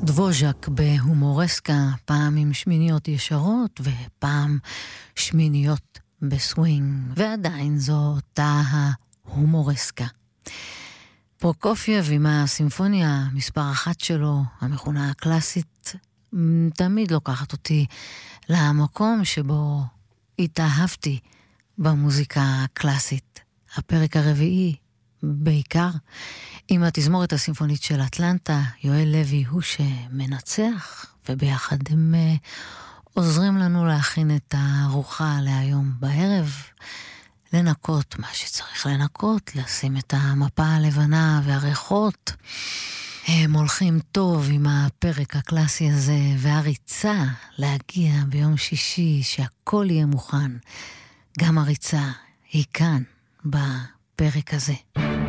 דבוז'ק בהומורסקה, פעם עם שמיניות ישרות ופעם שמיניות בסווינג, ועדיין זו אותה ההומורסקה. פרוקופייב עם הסימפוניה מספר 1 שלו, המכונה הקלאסית, תמיד לוקחת אותי למקום שבו התאהבתי במוזיקה הקלאסית. הפרק הרביעי בעיקר עם התזמורת הסימפונית של אטלנטה, יואל לוי הוא שמנצח, וביחד הם עוזרים לנו להכין את הארוחה להיום בערב, לנקות מה שצריך לנקות, לשים את המפה הלבנה והריחות. הם הולכים טוב עם הפרק הקלאסי הזה, והריצה להגיע ביום שישי שהכל יהיה מוכן. גם הריצה היא כאן בפרק הזה.